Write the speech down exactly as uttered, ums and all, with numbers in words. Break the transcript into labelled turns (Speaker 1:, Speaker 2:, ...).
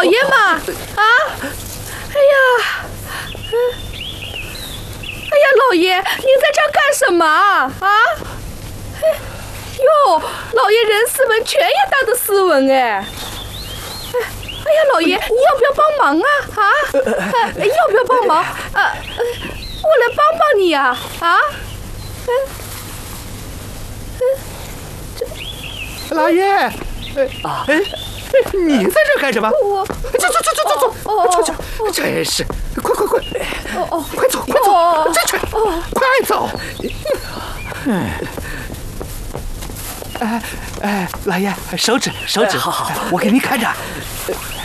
Speaker 1: 老爷嘛？啊！哎呀，嗯，哎呀，老爷，您在这儿干什么啊？啊？哟，老爷人斯文，全也当得斯文哎。哎呀，老爷，你要不要帮忙啊？啊？呃、要不要帮忙？呃，我来帮帮你呀！啊？嗯
Speaker 2: 嗯，老爷，啊，哎，你在这干什么？
Speaker 1: 我
Speaker 2: 走走走走走走，出去！真是，快快快！
Speaker 1: 哦哦，
Speaker 2: 快走快走，这去！快走！嗯。哎哎，老爷，手指手指，好好，我给您看着。